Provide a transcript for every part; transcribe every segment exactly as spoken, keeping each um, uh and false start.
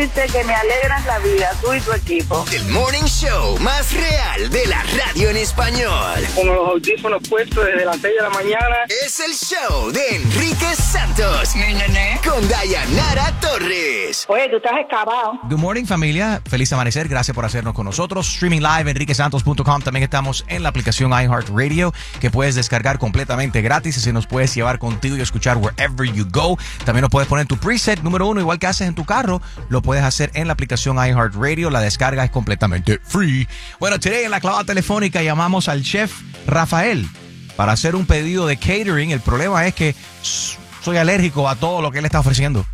decirte que me alegras la vida, tú y tu equipo. El morning show más real de la radio en español. Con los audífonos puestos desde las seis de la mañana. Es el show de Enrique Santos. Nene. Con Dayanara Torres. Oye, tú estás excavado. Good morning, familia. Feliz amanecer. Gracias por hacernos con nosotros. Streaming live, enrique santos punto com. También estamos en la aplicación iHeartRadio, que puedes descargar completamente gratis. Así nos puedes llevar contigo y escuchar wherever you go. También nos puedes poner tu preset número uno, igual que haces en tu carro. Lo puedes hacer en la aplicación iHeartRadio. La descarga es completamente free. Bueno, today en la clavada telefónica llamamos al chef Rafael para hacer un pedido de catering. El problema es que soy alérgico a todo lo que él está ofreciendo.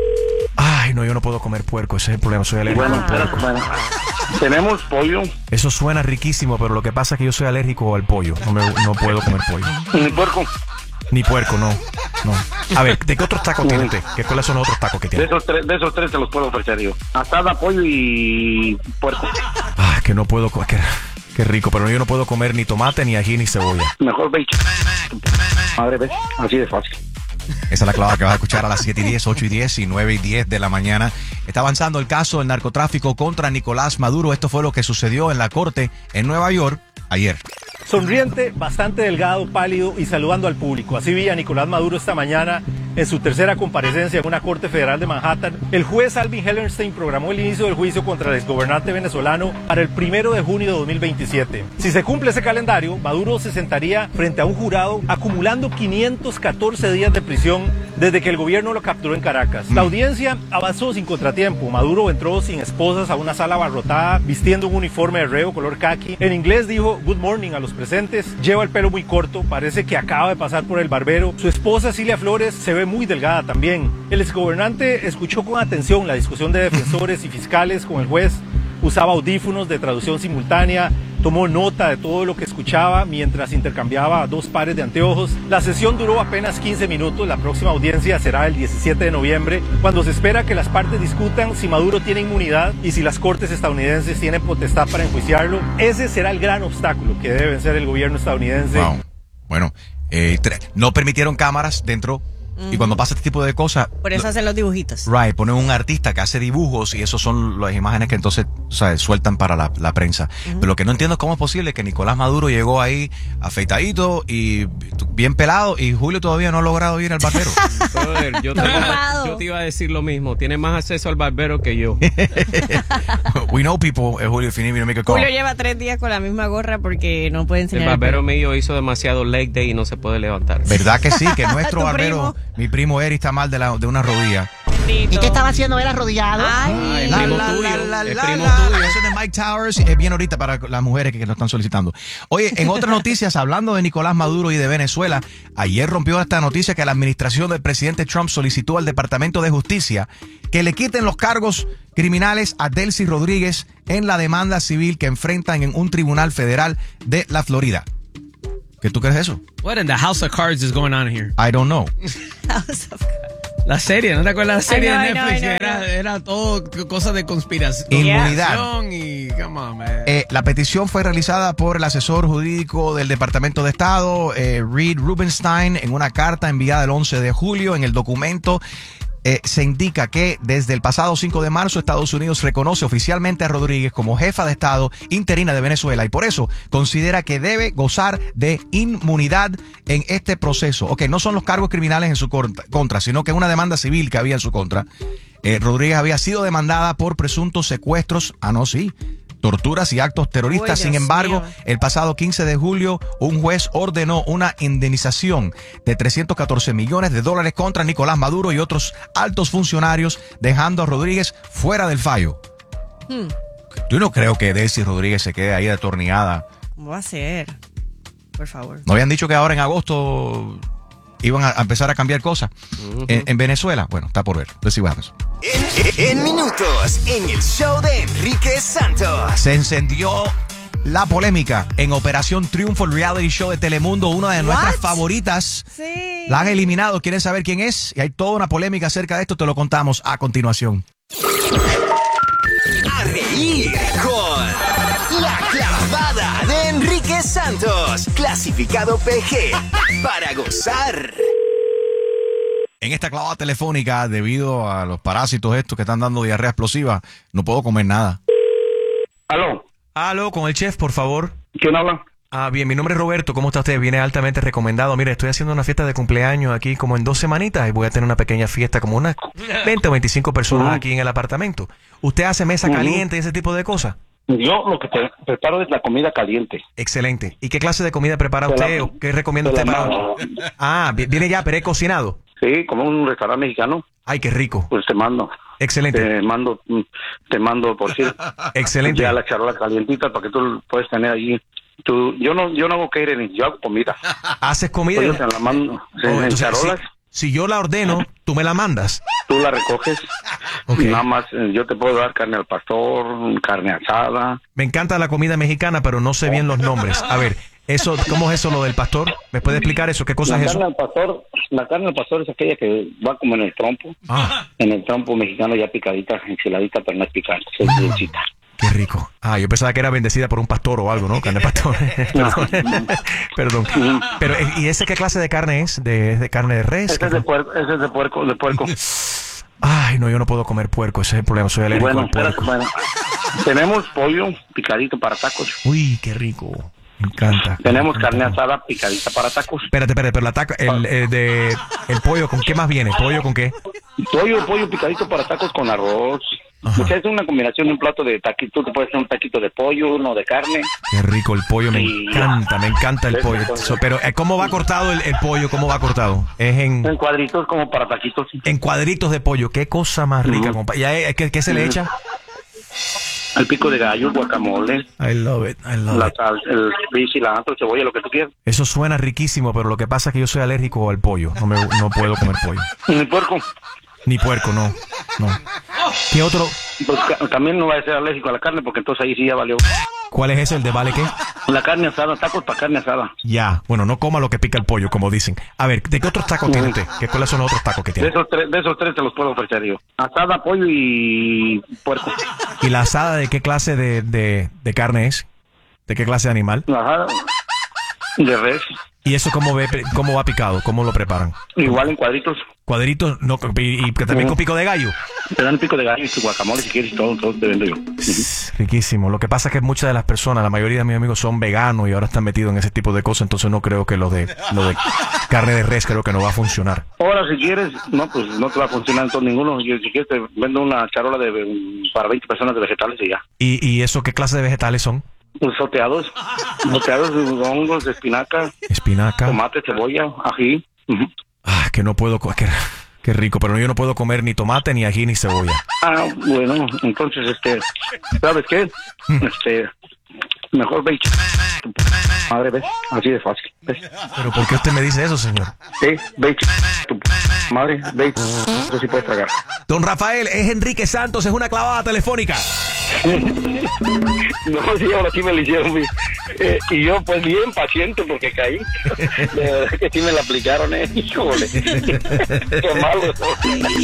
Ay, no, yo no puedo comer puerco. Ese es el problema, soy alérgico Bueno, al puerco. bueno, tenemos pollo. Eso suena riquísimo, pero lo que pasa es que yo soy alérgico al pollo. No, me, no puedo comer pollo. Ni puerco. Ni puerco, no. No. A ver, ¿de qué otros tacos tiene usted? ¿Qué, ¿Cuáles son los otros tacos que De tiene? esos tres, de esos tres te los puedo ofrecer yo. Asada, pollo y puerco. Ah, que no puedo comer. Qué, qué rico, pero yo no puedo comer ni tomate, ni ají, ni cebolla. Mejor ve. Madre, ves. Así de fácil. Esa es la clave que vas a escuchar a las siete y diez, ocho y diez y nueve y diez de la mañana. Está avanzando el caso del narcotráfico contra Nicolás Maduro. Esto fue lo que sucedió en la corte en Nueva York ayer. Sonriente, bastante delgado, pálido y saludando al público. Así vi a Nicolás Maduro esta mañana en su tercera comparecencia en una corte federal de Manhattan. El juez Alvin Hellerstein programó el inicio del juicio contra el exgobernante venezolano para el primero de junio de dos mil veintisiete. Si se cumple ese calendario, Maduro se sentaría frente a un jurado acumulando quinientos catorce días de prisión desde que el gobierno lo capturó en Caracas. La audiencia avanzó sin contratiempo. Maduro entró sin esposas a una sala abarrotada, vistiendo un uniforme de reo color khaki. En inglés dijo good morning a los presentes. Lleva el pelo muy corto, parece que acaba de pasar por el barbero. Su esposa Cilia Flores se ve muy delgada también. El exgobernante escuchó con atención la discusión de defensores y fiscales con el juez. Usaba audífonos de traducción simultánea, tomó nota de todo lo que escuchaba mientras intercambiaba dos pares de anteojos. La sesión duró apenas quince minutos. La próxima audiencia será el diecisiete de noviembre, cuando se espera que las partes discutan si Maduro tiene inmunidad y si las cortes estadounidenses tienen potestad para enjuiciarlo. Ese será el gran obstáculo que debe vencer el gobierno estadounidense. Wow. Bueno, eh, no permitieron cámaras dentro. Uh-huh. Y cuando pasa este tipo de cosas... Por eso hacen los dibujitos. Right, ponen un artista que hace dibujos y esos son las imágenes que entonces, o sea, sueltan para la, la prensa. Uh-huh. Pero lo que no entiendo es cómo es posible que Nicolás Maduro llegó ahí afeitadito y bien pelado y Julio todavía no ha logrado ir al barbero. Joder, yo, te iba, yo te iba a decir lo mismo. Tiene más acceso al barbero que yo. We know people, eh, Julio, if you need me to make a call. Julio lleva tres días con la misma gorra porque no puede enseñar. El barbero mío hizo demasiado leg day y no se puede levantar. ¿Verdad que sí? Que nuestro barbero... Primo? Mi primo Eri está mal de, la, de una rodilla. ¿Y qué estaba haciendo él arrodillado? Ay, Ay, el La, primo la, tuyo. la, la, el la, primo la. tuyo. Eso de Mike Towers es bien ahorita para las mujeres que, que lo están solicitando. Oye, en otras noticias, hablando de Nicolás Maduro y de Venezuela, ayer rompió esta noticia que la administración del presidente Trump solicitó al Departamento de Justicia que le quiten los cargos criminales a Delcy Rodríguez en la demanda civil que enfrentan en un tribunal federal de la Florida. ¿Qué tú crees de eso? What in the House of Cards is going on here? I don't know. La serie, ¿no te acuerdas la serie I know, de I know, Netflix? I know, era, I know. era todo cosas de conspiración. Inmunidad. Y, come on, man. Eh, la petición fue realizada por el asesor jurídico del Departamento de Estado, eh, Reed Rubenstein, en una carta enviada el once de julio. En el documento eh, se indica que desde el pasado cinco de marzo Estados Unidos reconoce oficialmente a Rodríguez como jefa de Estado interina de Venezuela y por eso considera que debe gozar de inmunidad en este proceso. Ok, no son los cargos criminales en su contra, sino que es una demanda civil que había en su contra. Eh, Rodríguez había sido demandada por presuntos secuestros, ah no, sí, torturas y actos terroristas. Uy, Sin Dios embargo, mío. el pasado quince de julio, un juez ordenó una indemnización de trescientos catorce millones de dólares contra Nicolás Maduro y otros altos funcionarios, dejando a Rodríguez fuera del fallo. Hmm. Yo no creo que Delcy Rodríguez se quede ahí atornillada. ¿Cómo va a ser? Por favor. ¿No habían dicho que ahora en agosto iban a empezar a cambiar cosas uh-huh. en, en Venezuela? Bueno, está por ver. Let's see what happens. En, en minutos, en el show de Enrique Santos. Se encendió la polémica en Operación Triunfo, el reality show de Telemundo, una de nuestras What? favoritas. Sí. La han eliminado. ¿Quieren saber quién es? Y hay toda una polémica acerca de esto. Te lo contamos a continuación. A reír con La Clavada de Enrique Santos. Clasificado P G. Para gozar. En esta clavada telefónica, debido a los parásitos estos que están dando diarrea explosiva, no puedo comer nada. ¿Aló? Aló, con el chef, por favor. ¿Quién habla? Ah, bien, mi nombre es Roberto. ¿Cómo está usted? Viene altamente recomendado. Mire, estoy haciendo una fiesta de cumpleaños aquí como en dos semanitas y voy a tener una pequeña fiesta, como unas veinte o veinticinco personas Uh-huh. aquí en el apartamento. ¿Usted hace mesa Uh-huh. caliente y ese tipo de cosas? Yo lo que te preparo es la comida caliente. Excelente. ¿Y qué clase de comida prepara Te usted la- o qué recomienda te usted la para...? mando. Ah, vi- viene ya precocinado. Sí, como un restaurante mexicano. Ay, qué rico. Pues te mando. Excelente. Te mando, te mando por decir. Excelente. Ya la charola calientita para que tú puedes tener allí. Tú, yo no, yo no hago catering, yo hago comida. ¿Haces comida? Pues yo te la mando sí, Oh, en entonces, charolas. si, si yo la ordeno, tú me la mandas. Tú la recoges. Ok. Nada más, eh, yo te puedo dar carne al pastor, carne asada. Me encanta la comida mexicana, pero no sé bien los nombres. A ver, eso, ¿cómo es eso lo del pastor? ¿Me puede explicar eso? ¿Qué cosa La es carne eso? al pastor, la carne al pastor es aquella que va como en el trompo. Ah, En el trompo mexicano ya picadita, enchiladita, pero no es picante, es dulcita. qué rico. Ah, yo pensaba que era bendecida por un pastor o algo, ¿no? Carne de pastor. Perdón. Perdón. Pero, ¿y ese qué clase de carne es? ¿De, es de carne de res? Ese es de puerco, ese es de puerco, de puerco. Ay, no, yo no puedo comer puerco. Ese es el problema. Soy alérgico Bueno, al puerco. espérate, bueno. Tenemos pollo picadito para tacos. Uy, qué rico. Me encanta. Tenemos carne asada picadita para tacos. Espérate, espérate, pero la taca, el, el de el pollo, ¿con qué más viene? ¿Pollo con qué? Pollo, pollo picadito para tacos con arroz. Ajá. O sea, es una combinación de un plato de taquito. Tú puedes hacer un taquito de pollo, uno de carne. Qué rico el pollo, me Sí. encanta, me encanta el Sí, pollo. sí, sí. So, pero, eh, ¿cómo va cortado el, el pollo? ¿Cómo va cortado? Es en, En cuadritos como para taquitos. en cuadritos de pollo. Qué cosa más rica, Ujú. compa. ¿Y ahí, ¿qué, qué se le Ujú. echa? El pico de gallo, guacamole, I love it, I love la it. sal, el el cilantro, cebolla, lo que tú quieras. Eso suena riquísimo, pero lo que pasa es que yo soy alérgico al pollo. No, me, no puedo comer pollo. Y el puerco, Ni puerco, no. No. ¿Qué otro? pues ca- también no va a ser alérgico a la carne porque entonces ahí sí ya valió. ¿Cuál es ese? ¿El de vale qué? La carne asada, tacos para carne asada. Ya. Bueno, no coma lo que pica el pollo, como dicen. A ver, ¿de qué otros tacos tiene usted? ¿Qué, ¿Cuáles son los otros tacos que De tiene? esos tres, de esos tres te los puedo ofrecer yo. Asada, pollo y puerco. ¿Y la asada de qué clase de, de, de carne es? ¿De qué clase de animal? La asada de res, ¿Y eso cómo, ve, cómo va picado? ¿Cómo lo preparan? igual en cuadritos. ¿Cuadritos? No, y, y también con pico de gallo. Te dan pico de gallo y tu guacamole si quieres y todo, todo te vendo yo. Riquísimo. Lo que pasa es que muchas de las personas, la mayoría de mis amigos son veganos y ahora están metidos en ese tipo de cosas, entonces no creo que lo de, lo de carne de res creo que no va a funcionar. Ahora si quieres, no, pues no te va a funcionar entonces ninguno. Yo, si quieres te vendo una charola de para veinte personas de vegetales y ya. ¿Y, y eso qué clase de vegetales son? Pues soteados, soteados de hongos, de espinaca, Espinaca. tomate, cebolla, ají. Ujú. Ah, que no puedo... co- Qué, qué rico, pero yo no puedo comer ni tomate, ni ají, ni cebolla. Ah, bueno, entonces, este, ¿sabes qué? Este, mejor ve y ch- tu p- madre, ¿ves? Así de fácil, ¿ves? ¿Pero por qué usted me dice eso, señor? Sí, ve y ch- tu p- madre, ve y ch- eso sí puedes tragar. Don Rafael, es Enrique Santos, es una clavada telefónica. No, sí, ahora sí me lo hicieron, güey. Eh, y yo, pues, bien paciente porque caí. De verdad que sí me la aplicaron, ¿eh? Híjole. Qué malo.